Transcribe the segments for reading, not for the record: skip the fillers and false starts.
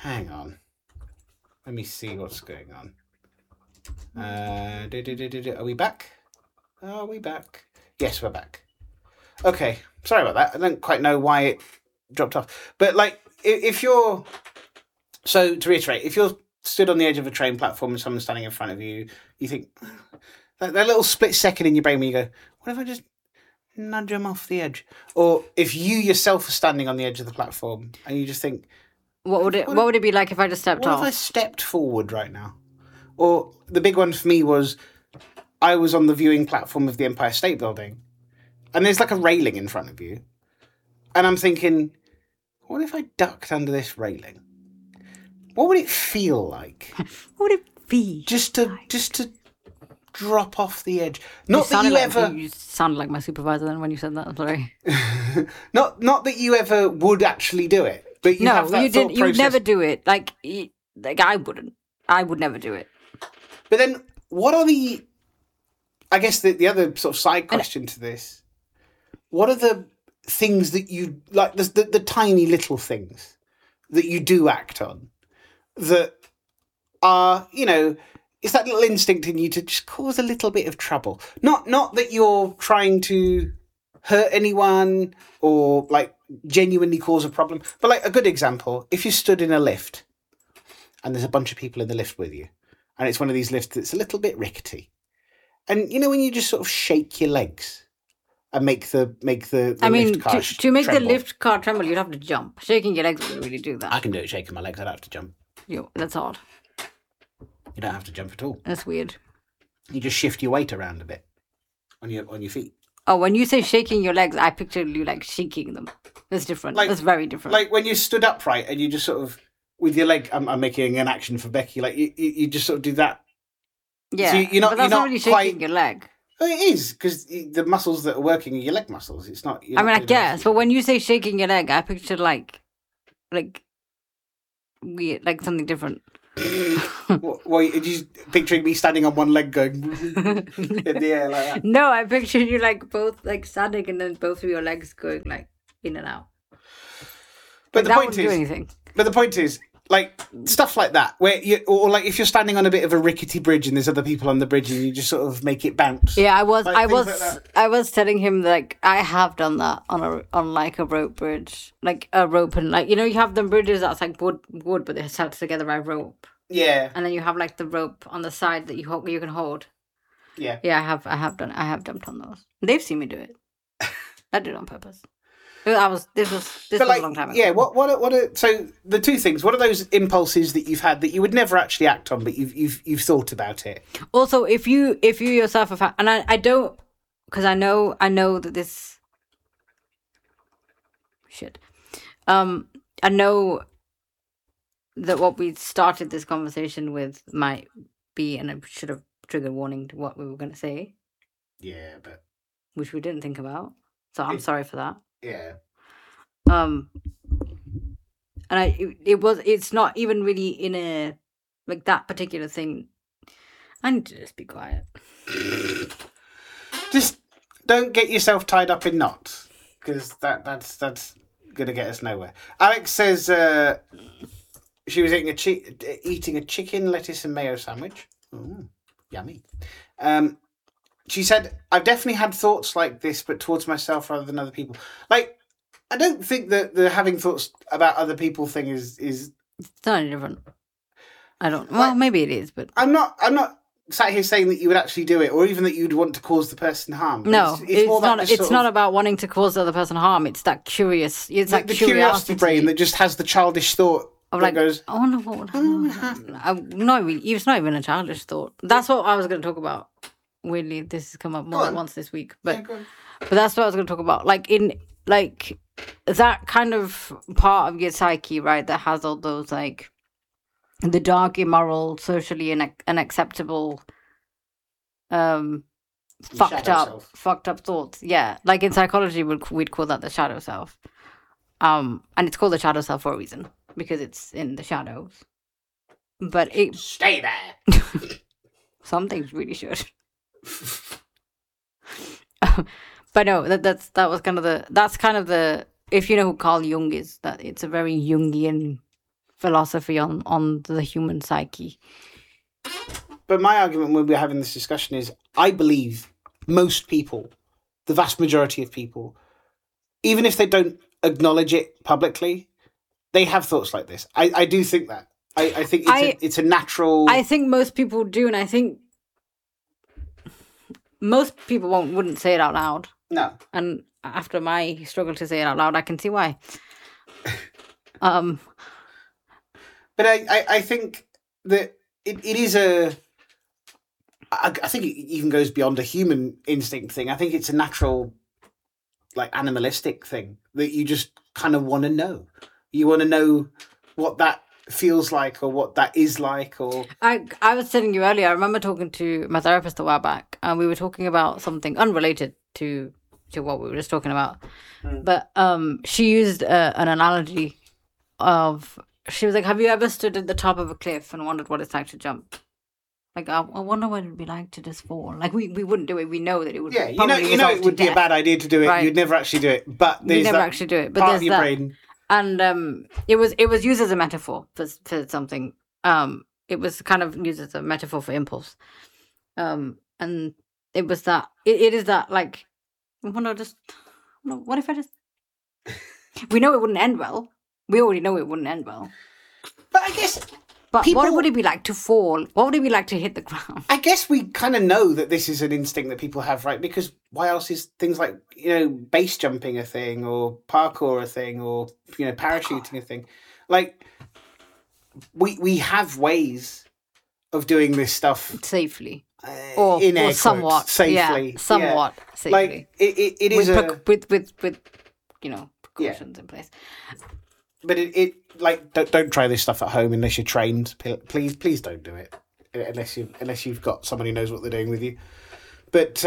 Hang on. Let me see what's going on. Are we back? Are we back? Yes, we're back. Okay. Sorry about that. I don't quite know why it dropped off. But, like, if you're... So, to reiterate, if you're stood on the edge of a train platform and someone's standing in front of you, you think... That little split second in your brain when you go, what if I just nudge them off the edge? Or if you yourself are standing on the edge of the platform and you just think... What would it be like if I just stepped off? What if I stepped forward right now? Or the big one for me was I was on the viewing platform of the Empire State Building and there's like a railing in front of you. And I'm thinking, what if I ducked under this railing? What would it feel like? What would it be? Just to drop off the edge. Not that you sounded like my supervisor then when you said that. I'm sorry. not that you ever would actually do it, but you have that you thought didn't. You would process. never do it. Like I wouldn't. I would never do it. But then, what are the? I guess the other sort of side question to this: what are the things that you like? The tiny little things that you do act on that are, you know, it's that little instinct in you to just cause a little bit of trouble. Not that you're trying to hurt anyone or like genuinely cause a problem, but like a good example, if you stood in a lift and there's a bunch of people in the lift with you, and it's one of these lifts that's a little bit rickety, and you know when you just sort of shake your legs and make the lift car to make tremble. the lift car tremble, you'd have to jump. Shaking your legs wouldn't really do that. I can do it shaking my legs. I don't have to jump. That's odd. You don't have to jump at all. That's weird. You just shift your weight around a bit on your feet. Oh, when you say shaking your legs, I picture you like shaking them. That's different. That's very different. Like when you stood upright and you just sort of with your leg. I'm making an action for Becky. Like you just sort of do that. Yeah, so you're not, but that's you're not really shaking your leg. Oh, it is because the muscles that are working are your leg muscles. It's not. I guess, but when you say shaking your leg, I picture like weird, like something different. Well, are you picturing me standing on one leg going in the air like that? No, I picture you like both like standing and then both of your legs going like in and out. But the point is, like stuff like that, where or like if you're standing on a bit of a rickety bridge and there's other people on the bridge and you just sort of make it bounce. Yeah, I was telling him like I have done that on like a rope bridge, like a rope, and like you know you have them bridges that's like wood, but they're held together by rope. Yeah. And then you have like the rope on the side that you can hold. Yeah. Yeah, I have jumped on those. They've seen me do it. I did it on purpose. This was a long time ago. Yeah, what are so the two things, what are those impulses that you've had that you would never actually act on but you've thought about it? Also, if you yourself have and I don't, because I know that this shit. I know that what we started this conversation with might be, and I should have trigger warning to what we were going to say. Yeah, but which we didn't think about. So I'm sorry for that. Yeah. And it's not even really in a like that particular thing. I need to just be quiet. Just don't get yourself tied up in knots, because that's gonna get us nowhere. Alex says she was eating a chicken, lettuce, and mayo sandwich. Ooh, yummy. She said, I've definitely had thoughts like this, but towards myself rather than other people. Like, I don't think that the having thoughts about other people thing is... It's not any different. I don't... Well, like, maybe it is, but... I'm not sat here saying that you would actually do it, or even that you'd want to cause the person harm. No, it's not about wanting to cause the other person harm. It's that curious... It's like the curiosity brain that just has the childish thought of that like, goes... I wonder what would happen. It's not even a childish thought. That's what I was going to talk about. Weirdly, this has come up more than once this week, but that's what I was going to talk about. Like in like that kind of part of your psyche, right? That has all those like the dark, immoral, socially unacceptable, fucked up thoughts. Yeah, like in psychology, we'd call that the shadow self. And it's called the shadow self for a reason because it's in the shadows. But it stay there. Some things really should. But no, that's kind of the if you know who Carl Jung is, that it's a very Jungian philosophy on the human psyche. But my argument when we're having this discussion is, I believe most people, the vast majority of people, even if they don't acknowledge it publicly, they have thoughts like this. I do think that. I think it's a natural... I think most people do, and I think most people wouldn't say it out loud. No. And after my struggle to say it out loud, I can see why. But I think that it is a... I think it even goes beyond a human instinct thing. I think it's a natural, like, animalistic thing that you just kind of want to know. You want to know what that feels like or what that is like. Or I was telling you earlier, I remember talking to my therapist a while back, and we were talking about something unrelated to what we were just talking about. But she used an analogy of, she was like, have you ever stood at the top of a cliff and wondered what it's like to jump? Like, I wonder what it would be like to just fall. Like, we wouldn't do it. We know that it would. Yeah, you know it would be a bad idea to do it. Right. You'd never actually do it. But you'd never actually do it. But part of your brain. And it was used as a metaphor for something. It was kind of used as a metaphor for impulse. And it was that. It is that, like, what if I just... We know it wouldn't end well. We already know it wouldn't end well. But I guess... But what would it be like to fall? What would it be like to hit the ground? I guess we kind of know that this is an instinct that people have, right? Because why else is things like, base jumping a thing, or parkour a thing, or, parachuting a thing? Like, we have ways of doing this stuff safely. Or somewhat safely. Yeah, somewhat safely. Like, it is with precautions in place. But it don't try this stuff at home unless you're trained. Please don't do it unless you've got someone who knows what they're doing with you. But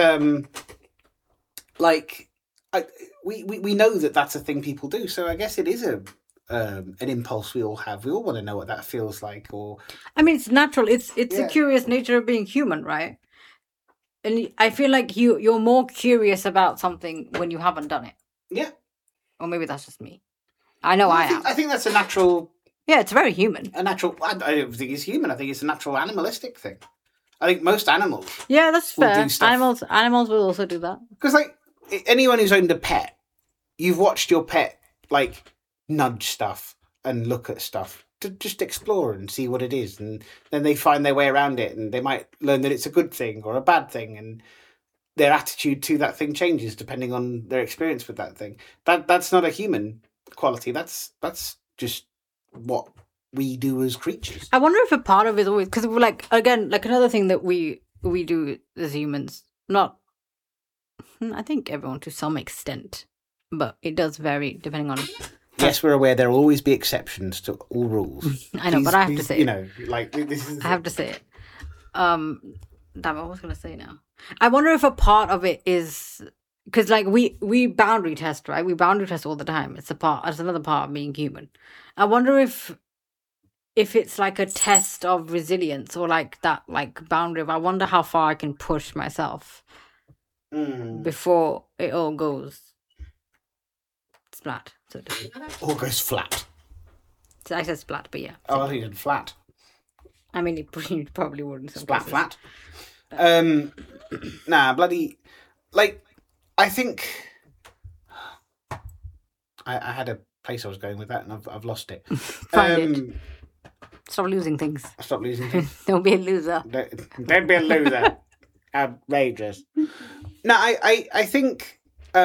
we know that that's a thing people do. So I guess it is an impulse we all have. We all want to know what that feels like. Or I mean, it's natural. It's a curious nature of being human, right? And I feel like you're more curious about something when you haven't done it. Yeah. Or maybe that's just me. I know I am. I think that's a natural... Yeah, it's very human. I don't think it's human. I think it's a natural animalistic thing. I think most animals... Yeah, that's fair. Animals will also do that. Because, like, anyone who's owned a pet, you've watched your pet, like, nudge stuff and look at stuff to just explore and see what it is. And then they find their way around it, and they might learn that it's a good thing or a bad thing, and their attitude to that thing changes depending on their experience with that thing. That's not a human quality. That's just what we do as creatures. I wonder if a part of it always, because like, again, like another thing that we do as humans, not, I think everyone to some extent, but it does vary depending on... Yes, we're aware there will always be exceptions to all rules. I know, but I have to say it. This is... I have to say it. Damn, I was going to say now. I wonder if a part of it is... Because, like, we boundary test, right? We boundary test all the time. It's another part of being human. I wonder if it's like a test of resilience, or like that, like, boundary of, I wonder how far I can push myself before it all goes splat. So all goes flat. So I said splat, but yeah. Oh, I think you said flat. I mean, it probably wouldn't. Splat flat. Nah, bloody, like, I think I had a place I was going with that, and I've lost it. Find it. Stop losing things. Stop losing things. Don't be a loser. Don't be a loser. Outrageous. No, I think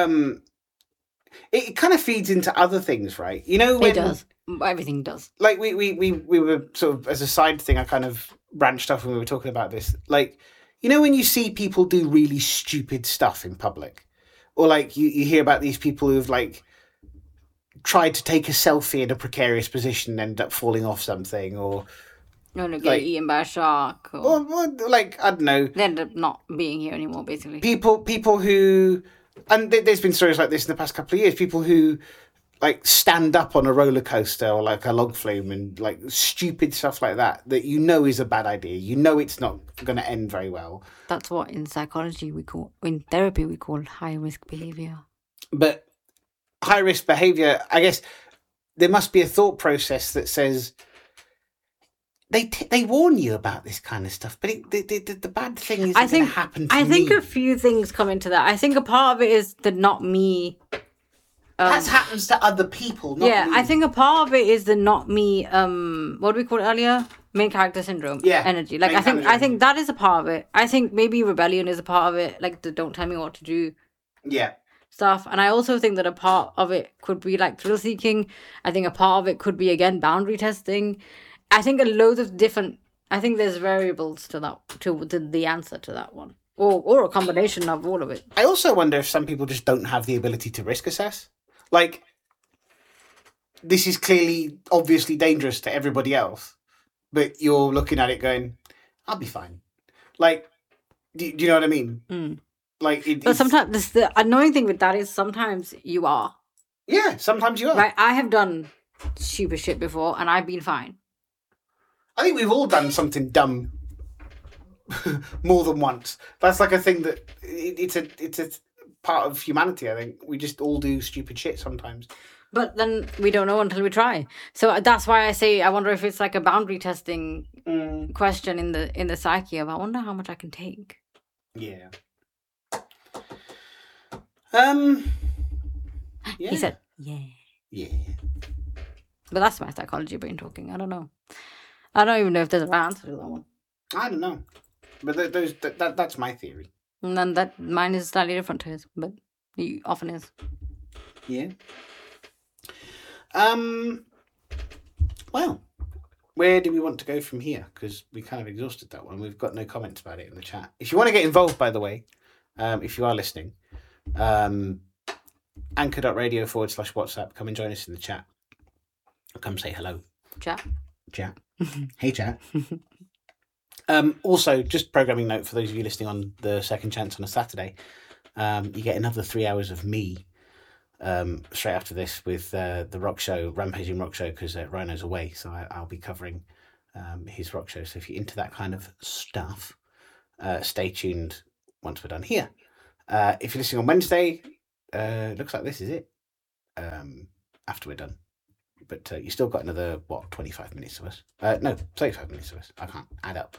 it kind of feeds into other things, right? It does. Everything does. Like we were sort of, as a side thing, I kind of branched off when we were talking about this. Like, when you see people do really stupid stuff in public, or like you hear about these people who've like tried to take a selfie in a precarious position and end up falling off something, or get eaten by a shark, or like, I don't know, they end up not being here anymore, basically. People who, and there's been stories like this in the past couple of years, people who like stand up on a roller coaster or like a log flume and like stupid stuff like that is a bad idea. It's not going to end very well. That's what in psychology in therapy we call high risk behavior. But high risk behavior, I guess there must be a thought process that says they warn you about this kind of stuff, but the bad thing isn't going to happen to me. I think a few things come into that. I think a part of it is the not me. That happens to other people, not me. I think a part of it is the not me, what did we call it earlier? Main character syndrome. Yeah. Energy. Like, I think that is a part of it. I think maybe rebellion is a part of it, like the don't tell me what to do. Yeah. Stuff. And I also think that a part of it could be like thrill seeking. I think a part of it could be, again, boundary testing. I think I think there's variables to that, to the answer to that one. Or a combination of all of it. I also wonder if some people just don't have the ability to risk assess. Like, this is clearly, obviously dangerous to everybody else, but you're looking at it going, I'll be fine. Like, do you know what I mean? Mm. Like, but sometimes, the annoying thing with that is sometimes you are. Yeah, sometimes you are. Right, I have done stupid shit before, and I've been fine. I think we've all done something dumb more than once. That's like a thing that it's a part of humanity. I think we just all do stupid shit sometimes. But then we don't know until we try. So that's why I say I wonder if it's like a boundary testing question in the psyche of I wonder how much I can take. Yeah. Yeah. He said, yeah. Yeah. But that's my psychology brain talking. I don't know. I don't even know if there's a right answer to that one. I don't know. But that's my theory. And then mine is slightly different to his, but he often is. Yeah. Well, where do we want to go from here? Because we kind of exhausted that one. We've got no comments about it in the chat. If you want to get involved, by the way, if you are listening, anchor.radio/WhatsApp, come and join us in the chat. Come say hello. Chat. Hey, chat. Also, just programming note for those of you listening on the Second Chance on a Saturday, you get another 3 hours of me straight after this with the rock show, Rampaging Rock Show, because Rhino's away, so I'll be covering his rock show. So if you're into that kind of stuff, stay tuned once we're done here. If you're listening on Wednesday, looks like this is it after we're done. But you still got another, 25 minutes of us? No, 35 minutes of us. I can't add up.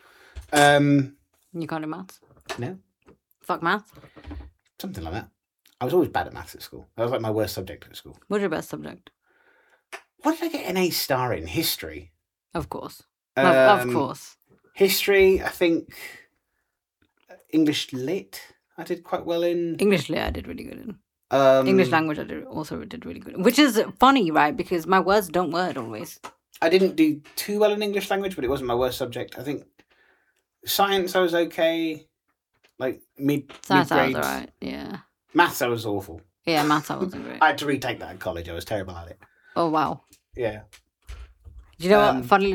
You can't do maths? No. Fuck maths? Something like that. I was always bad at maths at school. That was like my worst subject at school. What's your best subject? What did I get an A star in? History. Of course. Of course. History, I think. English Lit, I did quite well in. English Lit, I did really good in. English language, I did really good. Which is funny, right? Because my words don't word always. I didn't do too well in English language, but it wasn't my worst subject. I think science, I was okay. Like Science, I was alright. Yeah. Maths, I was awful. Yeah, maths, I wasn't great. I had to retake that in college. I was terrible at it. Oh wow. Yeah. Do you know what? Funnily?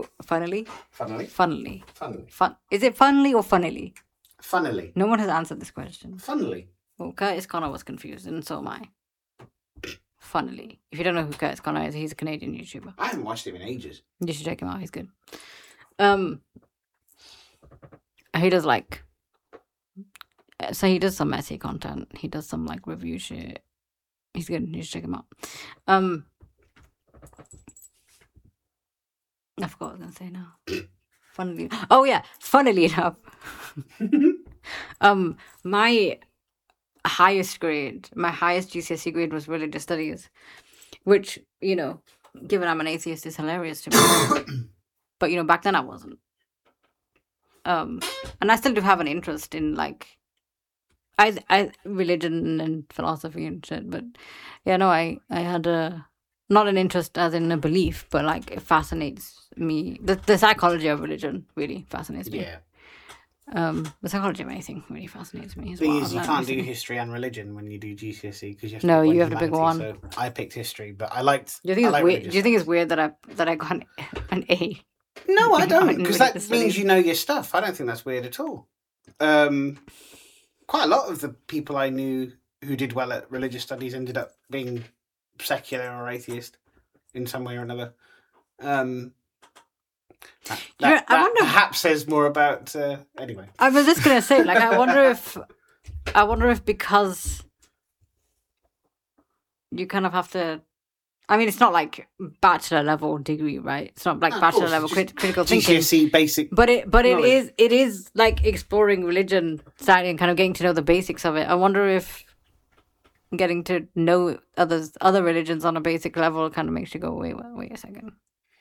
Is it funnily or funnily? Funnily. No one has answered this question. Funnily. Well, Curtis Connor was confused, and so am I. Funnily. If you don't know who Curtis Connor is, he's a Canadian YouTuber. I haven't watched him in ages. You should check him out. He's good. He does like... So he does some messy content. He does some like review shit. He's good. You should check him out. I forgot what I was going to say now. Funnily... Oh yeah, funnily enough. My highest GCSE grade was religious studies, which, given I'm an atheist, is hilarious to me. But back then I wasn't. And I still do have an interest in like I religion and philosophy and shit, but I had not an interest as in a belief, but like it fascinates me. The psychology of religion really fascinates me. Yeah. The psychology of anything really fascinates me as well. Thing is, you can't do history and religion when you do GCSE because you have to no, you have to pick one. So I picked history, but I liked. Do you think it's weird that I got an A? No, I don't, because that means you know your stuff. I don't think that's weird at all. Quite a lot of the people I knew who did well at religious studies ended up being secular or atheist in some way or another. That perhaps says more about. Anyway, I was just gonna say, like, I wonder if because you kind of have to I mean, it's not like bachelor level degree, right? It's not like bachelor level critical thinking. GCSE basic. But it is like exploring religion, studying, kind of getting to know the basics of it. I wonder if getting to know other religions on a basic level kind of makes you go, wait a second.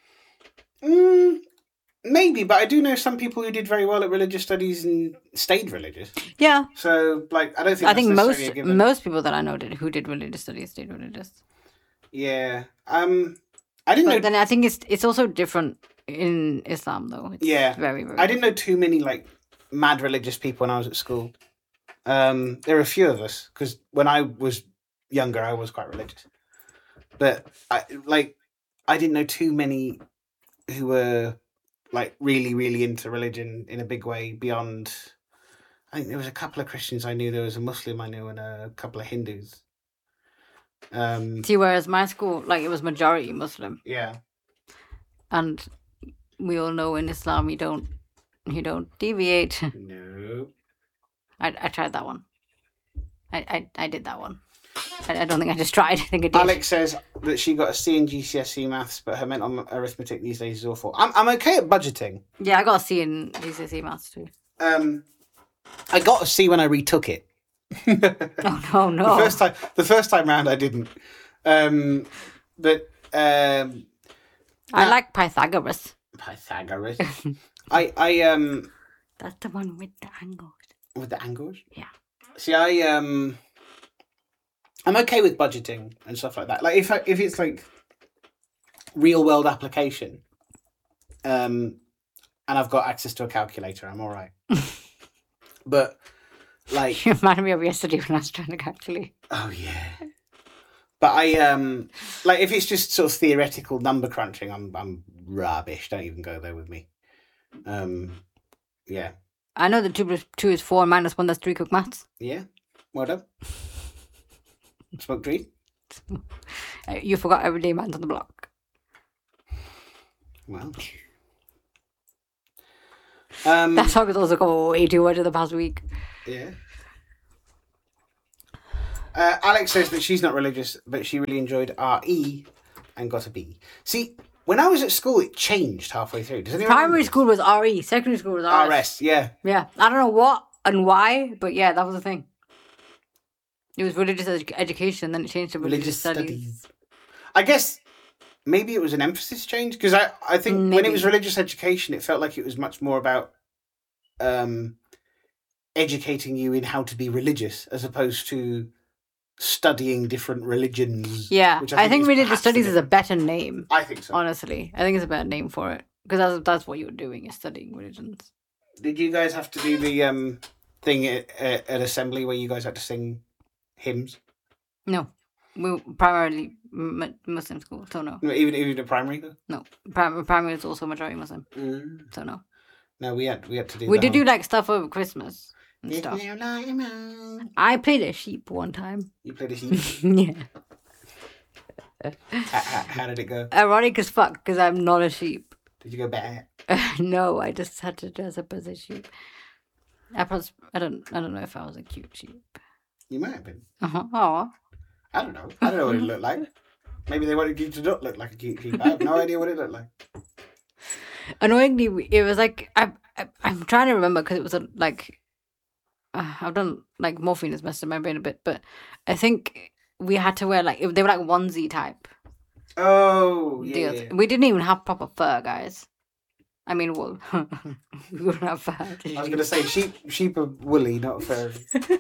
Maybe, but I do know some people who did very well at religious studies and stayed religious. Yeah. So, like, I don't think. I think most people that I know who did religious studies stayed religious. Yeah. I didn't know. Then I think it's also different in Islam, though. It's very, very. I didn't know too many like mad religious people when I was at school. There were a few of us because when I was younger, I was quite religious, but I didn't know too many who were like really, really into religion in a big way beyond. I think there was a couple of Christians I knew. There was a Muslim I knew and a couple of Hindus. See, whereas my school, like, it was majority Muslim. Yeah. And we all know in Islam you don't deviate. No. I tried that one. I did that one. I don't think I just tried. I think I did. Alex says that she got a C in GCSE maths, but her mental arithmetic these days is awful. I'm okay at budgeting. Yeah, I got a C in GCSE maths too. I got a C when I retook it. Oh no! The first time round I didn't. But I like Pythagoras. Pythagoras. I That's the one with the angles. With the angles? Yeah. See, I'm okay with budgeting and stuff like that. Like if it's like real world application, and I've got access to a calculator, I'm all right. But like, you reminded me of yesterday when I was trying to calculate. Oh yeah. But I like if it's just sort of theoretical number crunching, I'm rubbish. Don't even go there with me. Yeah. I know that 2 plus 2 is 4 and minus 1, that's 3 quick maths. Yeah. Well done. Smoke tree. You forgot everyday man's on the block. Well. That song has also gone way too much in the past week. Yeah. Alex says that she's not religious, but she really enjoyed RE and got a B. See, when I was at school, it changed halfway through. Does anyone Primary school was RE, secondary school was RS. RS, yeah. Yeah, I don't know what and why, but yeah, that was the thing. It was religious education, then it changed to religious studies. I guess maybe it was an emphasis change, because I think when it was religious education, it felt like it was much more about educating you in how to be religious, as opposed to studying different religions. Yeah, I think religious studies is a better name. I think so. Honestly, I think it's a better name for it, because that's what you're doing, is studying religions. Did you guys have to do the thing at assembly where you guys had to sing hymns? No, we were primarily Muslim school, so no. Even the primary though? No, primary is also majority Muslim, so no. No, we had to do. We did do like stuff over Christmas and stuff. I played a sheep one time. You played a sheep? Yeah. How did it go? Ironic as fuck, because I'm not a sheep. Did you go bad? No, I just had to dress up as a sheep. I don't know if I was a cute sheep. You might have been. Oh. I don't know. I don't know what it looked like. Maybe they wanted you to not look like a cute sheep. I have no idea what it looked like. Annoyingly, it was like I'm trying to remember, because it was like I've done like morphine has messed up my brain a bit, but I think we had to wear like they were like onesie type. Oh yeah, deals. We didn't even have proper fur, guys. I mean wool. We wouldn't have fur. I was gonna say sheep are woolly, not furry.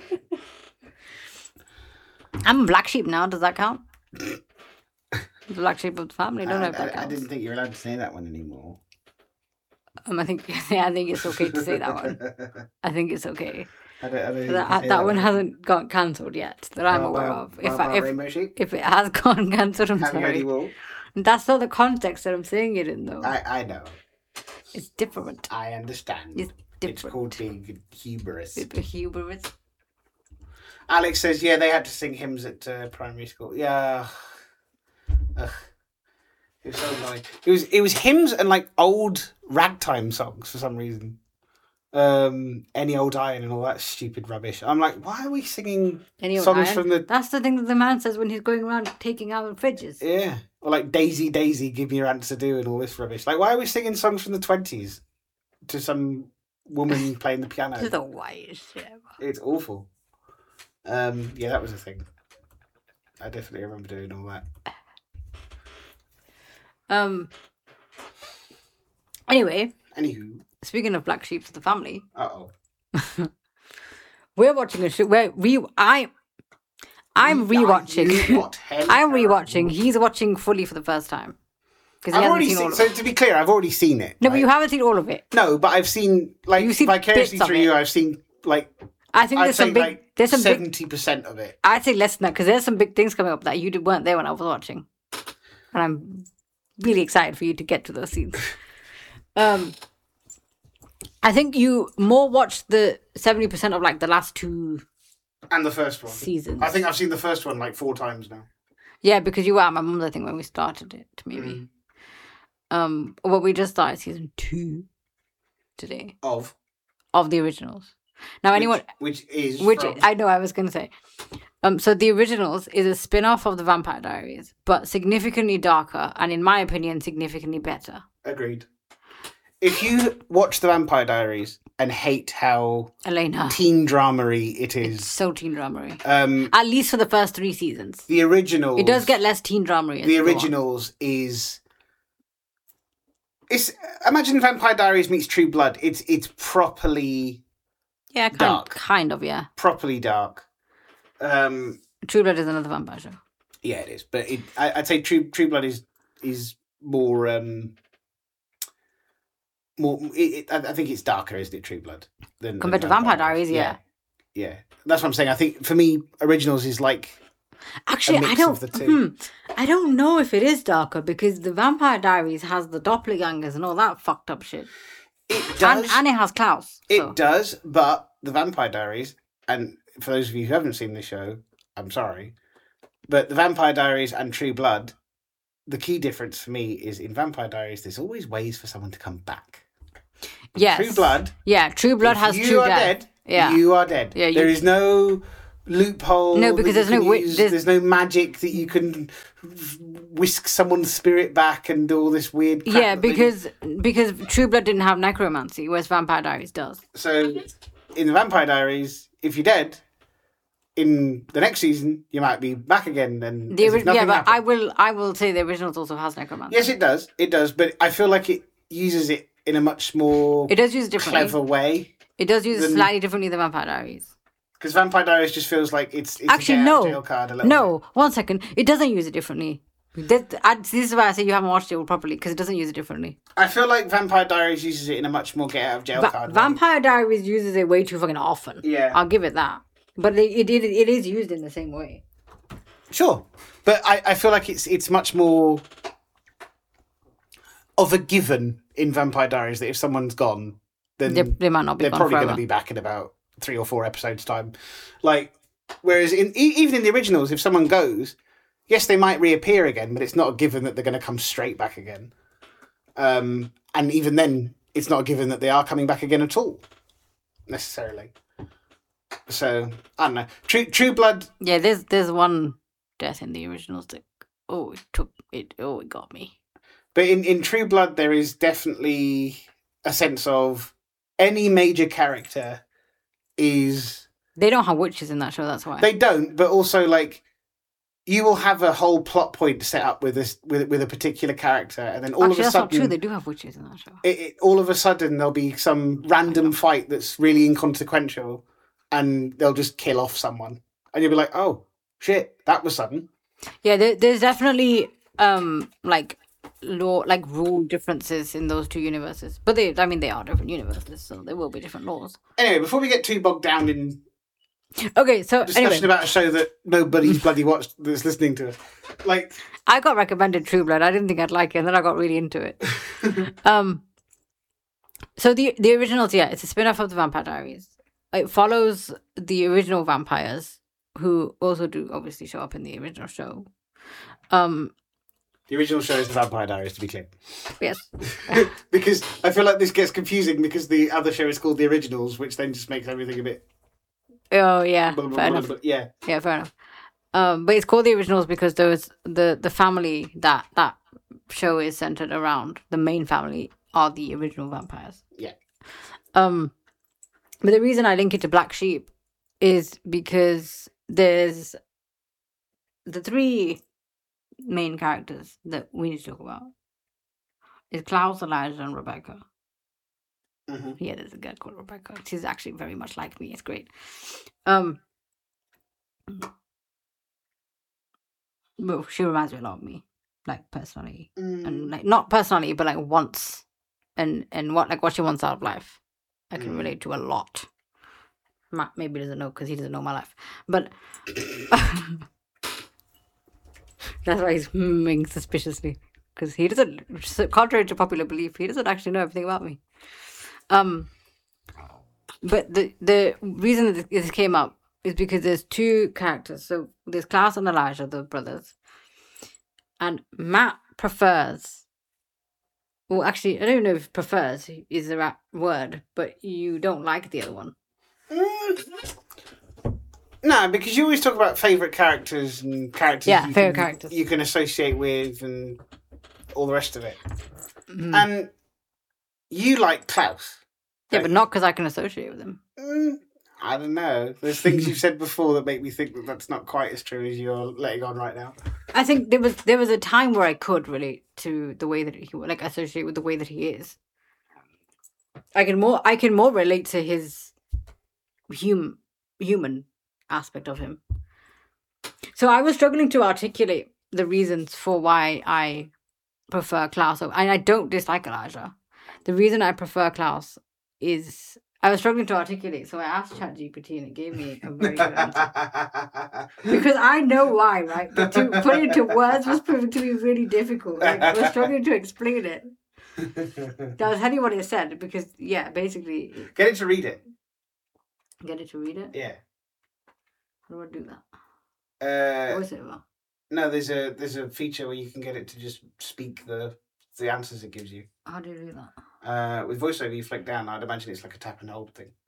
I'm a black sheep now. Does that count? The black sheep of the family. Don't know if that counts. I didn't think you were allowed to say that one anymore. I think it's okay to say that one. I think it's okay. I don't that one hasn't got cancelled yet that I'm aware of. If it has gone cancelled, I'm sorry. That's not the context that I'm saying it in, though. I know. It's different. I understand. It's different. It's called being hubris. Hubris. Alex says, yeah, they had to sing hymns at primary school. Yeah. Ugh. It was so annoying. It was hymns and like old ragtime songs for some reason. Any Old Iron and all that stupid rubbish. I'm like, why are we singing Any Old songs Iron? from the... That's the thing that the man says when he's going around taking out fridges. Yeah. Or like Daisy, Daisy, give me your answer do and all this rubbish. Like, why are we singing songs from the 20s to some woman playing the piano? This is the whitest shit ever. It's awful. Yeah, that was a thing. I definitely remember doing all that. Anyway. Anywho. Speaking of black sheep of the family. Uh-oh. We're watching a show where I'm rewatching. I'm rewatching. He's watching fully for the first time. Because he hasn't seen all of it. So to be clear, I've already seen it. No, right? But you haven't seen all of it. No, but I've seen, like, you've seen vicariously through you, I've seen, like, I think there's some big, like, there's some 70% of it. I'd say less than that, because there's some big things coming up that you weren't there when I was watching. And I'm really excited for you to get to those scenes. I think you more watched the 70% of, like, the last two and the first one. Seasons. I think I've seen the first one, like, 4 times now. Yeah, because you were at my mum's, I think, when we started it, maybe. Well, we just started season 2 today. Of the originals. Now, which I know I was going to say. So the originals is a spin-off of the Vampire Diaries, but significantly darker and, in my opinion, significantly better. Agreed. If you watch the Vampire Diaries and hate how Elena teen drama-y it is, it's so teen drama-y. At least for the first 3 seasons. The originals, it does get less teen drama-y. The originals is. It's imagine Vampire Diaries meets True Blood. It's properly dark. Kind of, yeah. Properly dark. True Blood is another vampire show. Yeah, it is, but I'd say True Blood is more. I think it's darker, isn't it? True Blood compared to Vampire Diaries, yeah. Yeah, that's what I'm saying. I think for me, originals is like. Actually, I don't know if it is darker because the Vampire Diaries has the doppelgangers and all that fucked up shit. It does, and it has Klaus. It does, but the Vampire Diaries, and for those of you who haven't seen the show, I'm sorry, but the Vampire Diaries and True Blood, the key difference for me is in Vampire Diaries, there's always ways for someone to come back. Yes. True Blood. Yeah, True Blood has true death. You are dead. Yeah. You are dead. Yeah, there is no loophole. No, because there's no magic that you can whisk someone's spirit back and do all this weird crap. Yeah, because True Blood didn't have necromancy, whereas Vampire Diaries does. So, in the Vampire Diaries, if you're dead, in the next season, you might be back again. And but happened. I will say the originals also has necromancy. Yes, it does. But I feel like it uses it in a much more clever way. It does use it slightly differently than Vampire Diaries. Because Vampire Diaries just feels like it's actually a no, jail card a little bit. 1 second. It doesn't use it differently. This is why I say you haven't watched it properly because it doesn't use it differently. I feel like Vampire Diaries uses it in a much more get out of jail card. Vampire Diaries uses it way too fucking often. Yeah, I'll give it that. But it is used in the same way. Sure, but I feel like it's much more of a given in Vampire Diaries that if someone's gone, then they might not be. They're probably going to be back in about 3 or 4 episodes time. Like, whereas even in the originals, if someone goes, yes, they might reappear again, but it's not a given that they're going to come straight back again. And even then, it's not a given that they are coming back again at all, necessarily. So I don't know. True Blood. Yeah, there's one death in the originals that it got me. But in True Blood, there is definitely a sense of any major character is. They don't have witches in that show. That's why they don't. But also, like, you will have a whole plot point set up with a particular character, and then all of a sudden, that's not true. They do have witches in that show. All of a sudden, there'll be some random fight that's really inconsequential. And they'll just kill off someone, and you'll be like, "Oh shit, that was sudden." Yeah, there's definitely rule differences in those two universes, but they are different universes, so there will be different laws. Anyway, before we get too bogged down in discussion about a show that nobody's bloody watched that's listening to us, like I got recommended True Blood. I didn't think I'd like it, and then I got really into it. So the originals, it's a spin-off of the Vampire Diaries. It follows the original vampires, who also do obviously show up in the original show. The original show is The Vampire Diaries, to be clear. Yes. Because I feel like this gets confusing because the other show is called The Originals, which then just makes everything a bit... Oh, yeah. Fair enough. Yeah. Yeah, fair enough. But it's called The Originals because there was the family that show is centered around. The main family are the original vampires. Yeah. But the reason I link it to Black Sheep is because there's the three main characters that we need to talk about. Is Klaus, Elijah, and Rebecca. Mm-hmm. Yeah, there's a girl called Rebecca. She's actually very much like me. It's great. Well, she reminds me a lot of me, like personally, and like not personally, but like once, and what she wants out of life. I can relate to a lot. Matt maybe doesn't know because he doesn't know my life, but that's why he's humming suspiciously because he doesn't. Contrary to popular belief, he doesn't actually know everything about me. But the reason that this came up is because there's two characters. So there's Klaus and Elijah, the brothers. And Matt prefers... Well, actually, I don't know if prefers is the right word, but you don't like the other one. No, because you always talk about favourite characters and characters characters you can associate with and all the rest of it. Mm. And you like Klaus. Yeah, but not because I can associate with him. I don't know. There's things you've said before that make me think that that's not quite as true as you're letting on right now. I think there was a time where I could relate to the way that he like associate with the way that he is. I can more relate to his human aspect of him. So I was struggling to articulate the reasons for why I prefer Klaus, and I don't dislike Elijah. The reason I prefer Klaus is I was struggling to articulate, so I asked ChatGPT and it gave me a very good answer. Because I know why, right? But to put it into words was proving to be really difficult. Like, I was struggling to explain it. I'll tell you what it said, because, yeah, basically... Get it to read it. Get it to read it? Yeah. How do I do that? VoiceOver? No, there's a feature where you can get it to just speak the answers it gives you. How do you do that? With VoiceOver, you flick down. I'd imagine it's like a tap and hold thing.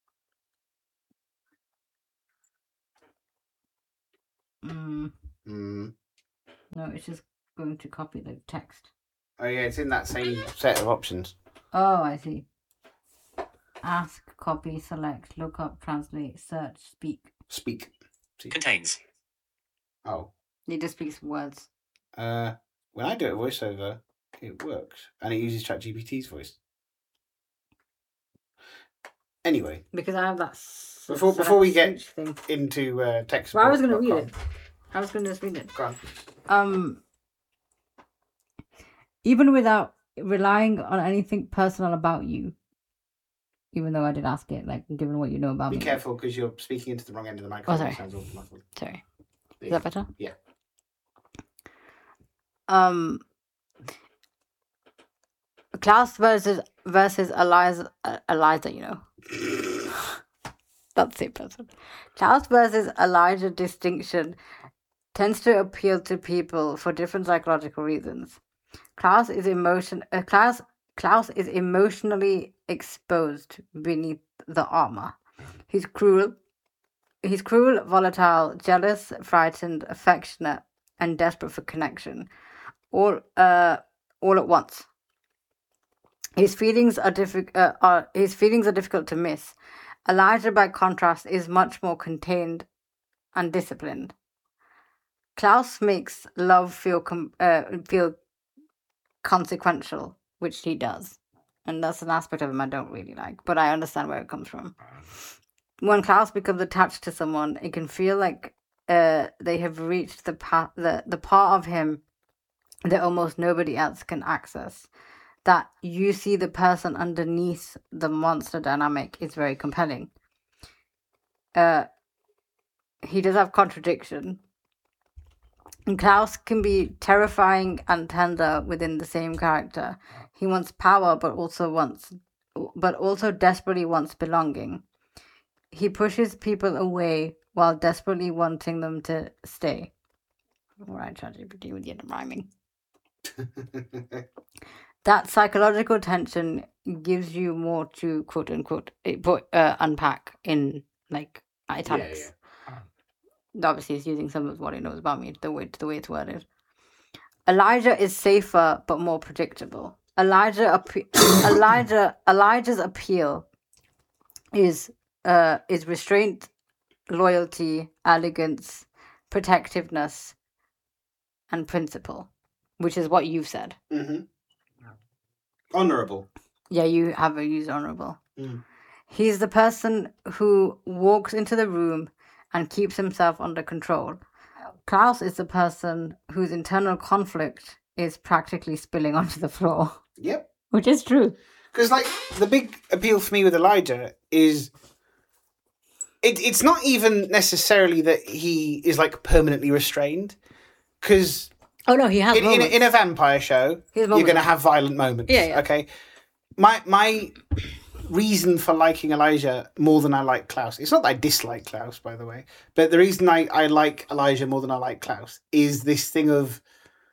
No, it's just going to copy the text. Oh yeah, it's in that same set of options. Oh, I see. Ask, copy, select, look up, translate, search, speak. Speak. See? Contains. Oh. It just speaks words. When I do it VoiceOver, it works, and it uses ChatGPT's voice. Anyway, because I have that. Before we get into text. Well, I was going to read it. I was going to just read it. Go on. Even without relying on anything personal about you, even though I did ask it, like given what you know about me. Be careful because you're speaking into the wrong end of the microphone. Oh, sorry. It sounds awful muffled. Sorry. Is that better? Yeah. Klaus versus Eliza, you know. That's the person. Klaus versus Elijah distinction tends to appeal to people for different psychological reasons. Klaus is emotionally exposed beneath the armor. He's cruel, volatile, jealous, frightened, affectionate, and desperate for connection, all at once. His feelings are difficult to miss. Elijah, by contrast, is much more contained and disciplined. Klaus makes love feel consequential, which he does, and that's an aspect of him I don't really like, but I understand where it comes from. When Klaus becomes attached to someone, it can feel like they have reached the part of him that almost nobody else can access. That you see the person underneath the monster dynamic is very compelling. He does have contradiction. And Klaus can be terrifying and tender within the same character. He wants power, but also desperately wants belonging. He pushes people away while desperately wanting them to stay. All right, ChatGPT with the end of rhyming. That psychological tension gives you more to quote unquote unpack in like italics. Obviously, it's using some of what he knows about me, the way it's worded. Elijah is safer but more predictable. Elijah's appeal is restraint, loyalty, elegance, protectiveness, and principle, which is what you've said. Mm-hmm. Honourable. Yeah, you have used honourable. He's the person who walks into the room and keeps himself under control. Klaus is the person whose internal conflict is practically spilling onto the floor. Yep. Which is true. Because, like, the big appeal for me with Elijah is... It's not even necessarily that he is, like, permanently restrained. Because... Oh, no, he has in a vampire show, you're going to have violent moments. Yeah. Okay? My reason for liking Elijah more than I like Klaus, it's not that I dislike Klaus, by the way, but the reason I like Elijah more than I like Klaus is this thing of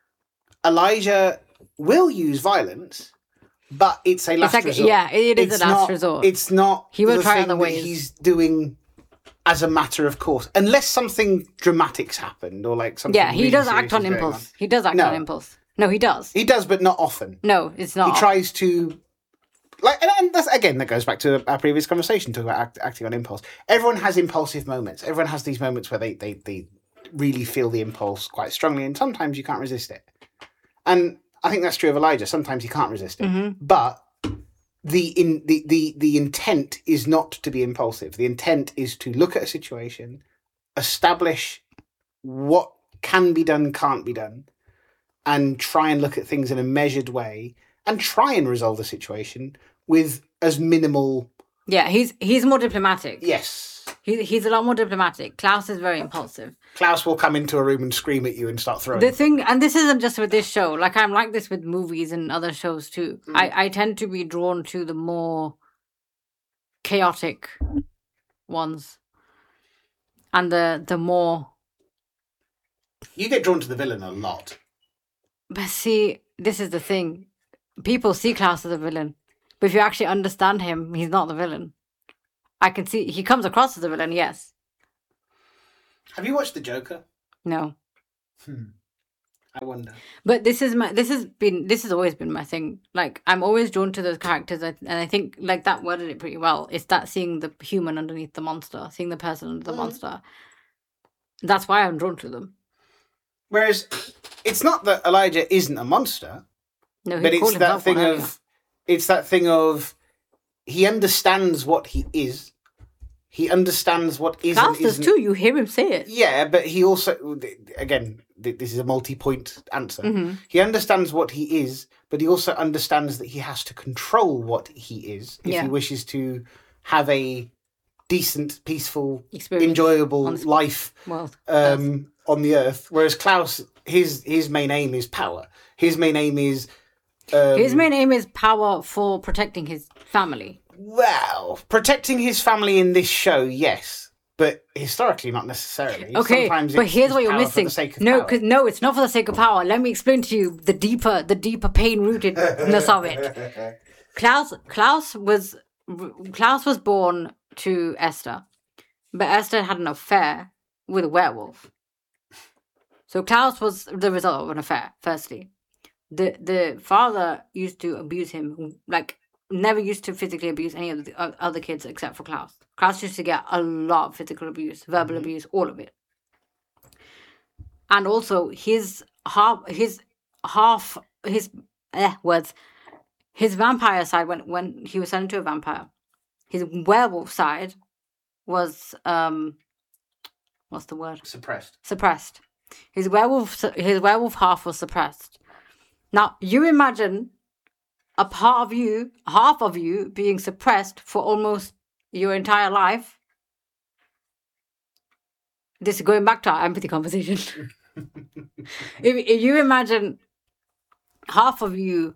Elijah will use violence, but it's a last resort. Yeah, it is a last resort. It's not he will try other ways. He's doing as a matter of course, unless something dramatic's happened or like something. Yeah, he does act on impulse. He does act on impulse. No, he does. He does, but not often. No, it's not. He tries to. Like, and that's, again, that goes back to our previous conversation, talking about acting on impulse. Everyone has impulsive moments. Everyone has these moments where they really feel the impulse quite strongly, and sometimes you can't resist it. And I think that's true of Elijah. Sometimes he can't resist it. But the intent is not to be impulsive. The intent is to look at a situation, establish what can be done, can't be done, and try and look at things in a measured way, and try and resolve the situation with as minimal... Yeah, he's more diplomatic. Yes. He's a lot more diplomatic. Klaus is very impulsive. Klaus will come into a room and scream at you and start throwing. The thing, and this isn't just with this show, like I'm like this with movies and other shows too. I tend to be drawn to the more chaotic ones. And the more... You get drawn to the villain a lot. But see, this is the thing. People see Klaus as a villain, but if you actually understand him, he's not the villain. I can see he comes across as a villain, yes. Have you watched The Joker? No. I wonder. But this has always been my thing. Like, I'm always drawn to those characters, and I think like that worded it pretty well. It's that seeing the human underneath the monster, seeing the person under the monster. That's why I'm drawn to them. Whereas, it's not that Elijah isn't a monster. No, but it's that thing of he understands what he is. He understands what isn't. Klaus does too. You hear him say it. Yeah, but he also, again, this is a multi-point answer. He understands what he is, but he also understands that he has to control what he is if he wishes to have a decent, peaceful, enjoyable life on the earth. Whereas Klaus, his main aim is power. His main aim is... his main aim is power for protecting his family. Well, protecting his family in this show, yes. But historically, not necessarily. Okay, sometimes but here's what you're missing. No, it's not for the sake of power. Let me explain to you the deeper pain-rootedness of it. Klaus was born to Esther, but Esther had an affair with a werewolf. So Klaus was the result of an affair, firstly. The father used to abuse him, like, never used to physically abuse any of the other kids except for Klaus. Klaus used to get a lot of physical abuse, verbal abuse, all of it. And also, his vampire side, when he was turned into a vampire, his werewolf side was, what's the word? Suppressed. His werewolf half was suppressed. Now, you imagine half of you being suppressed for almost your entire life. This is going back to our empathy conversation. if you imagine half of your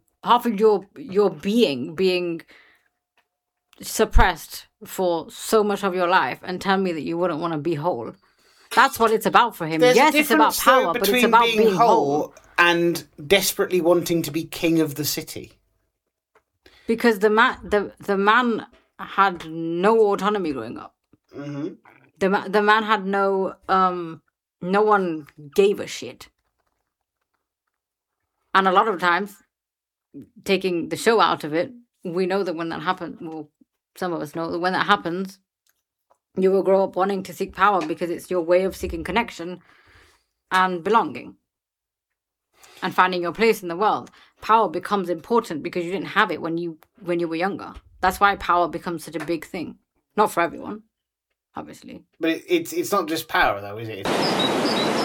being suppressed for so much of your life, and tell me that you wouldn't want to be whole. That's what it's about for him. Yes, it's about power, but it's about being whole and desperately wanting to be king of the city? Because the man had no autonomy growing up. Mm-hmm. The man had no one gave a shit. And a lot of times, taking the show out of it, we know that when that happens, well, some of us know that when that happens, you will grow up wanting to seek power because it's your way of seeking connection and belonging and finding your place in the world. Power becomes important because you didn't have it when you were younger. That's why power becomes such a big thing. Not for everyone, obviously. But it's not just power, though, is it?